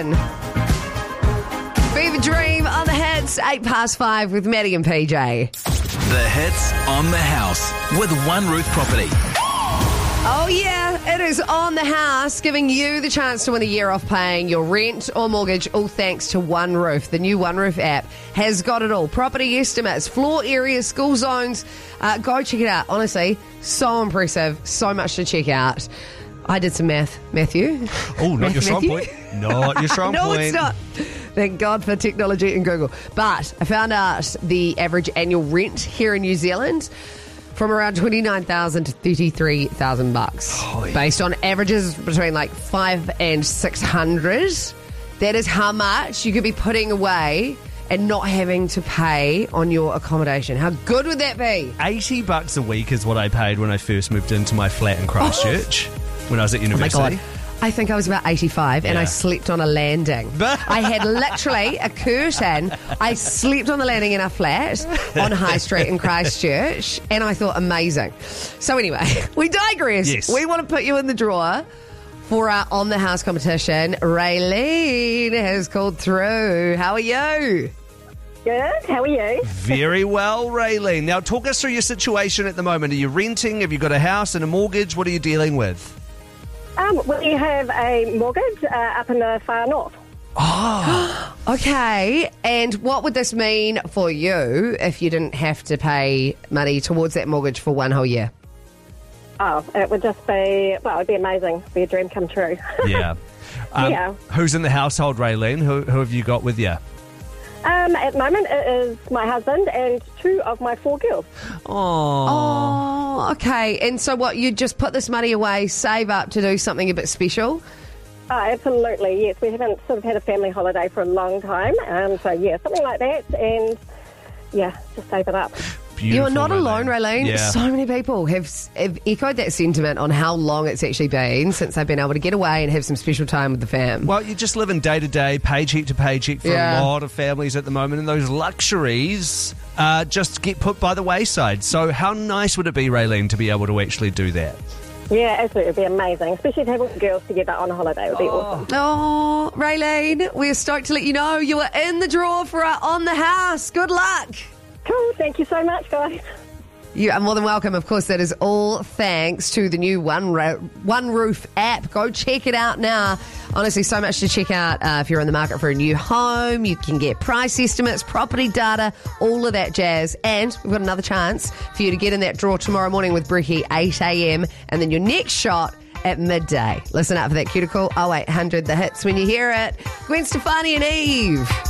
in. Fever Dream on the hits, 5:08 with Maddie and PJ. The hits on the house with One Roof Property. Oh yeah, it is on the house, giving you the chance to win a year off paying your rent or mortgage, all thanks to One Roof. The new One Roof app has got it all. Property estimates, floor areas, school zones. Go check it out. Honestly, so impressive. So much to check out. I did some math, Matthew. Oh, not your strong point. Not your strong No, point. it's not. Thank God for technology and Google. But I found out the average annual rent here in New Zealand from around $29,000 to $33,000, based on averages between like 500 and 600. That is how much you could be putting away and not having to pay on your accommodation. How good would that be? $80 a week is what I paid when I first moved into my flat in Christchurch when I was at university. Oh my God. I think I was about 85 and Yeah. I slept on a landing. I had literally a curtain. I slept on the landing in our flat on High Street in Christchurch and I thought, amazing. So anyway, we digress. Yes. We want to put you in the drawer for our On the House competition. Raylene has called through. How are you? Good. How are you? Very well, Raylene. Now, talk us through your situation at the moment. Are you renting? Have you got a house and a mortgage? What are you dealing with? We have a mortgage up in the far north. Okay, and what would this mean for you if you didn't have to pay money towards that mortgage for one whole year? Oh, it would just be, well, it'd be amazing. It'd be a dream come true. Yeah. Yeah. Who's in the household, Raylene? Who have you got with you? At the moment, it is my husband and 2 of my 4 girls. Oh, okay. And so what, you just put this money away, save up to do something a bit special? Oh, absolutely, yes. We haven't sort of had a family holiday for a long time. So, yeah, something like that. And, yeah, just save it up. You're not Beautiful, alone, Raylene. Yeah. So many people have echoed that sentiment on how long it's actually been since they've been able to get away and have some special time with the fam. Well, you're just living day to day, paycheck to paycheck for Yeah. a lot of families at the moment, and those luxuries just get put by the wayside. So how nice would it be, Raylene, to be able to actually do that? Yeah, absolutely. It'd be amazing. Especially to have all the girls together on a holiday. It would be awesome. Oh, Raylene, we're stoked to let you know you are in the draw for our On the House. Good luck. Cool. Thank you so much, guys. You are more than welcome. Of course, that is all thanks to the new One Roof app. Go check it out now. Honestly, so much to check out if you're in the market for a new home. You can get price estimates, property data, all of that jazz. And we've got another chance for you to get in that draw tomorrow morning with Brekkie, 8 a.m. And then your next shot at midday. Listen out for that cuticle. 0800 The Hits when you hear it. Gwen Stefani and Eve.